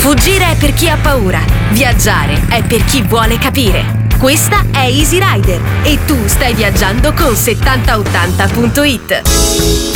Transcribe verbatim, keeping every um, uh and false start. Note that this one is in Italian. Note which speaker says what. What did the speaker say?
Speaker 1: Fuggire è per chi ha paura, viaggiare è per chi vuole capire. Questa è Easy Rider e tu stai viaggiando con settanta ottanta punto it.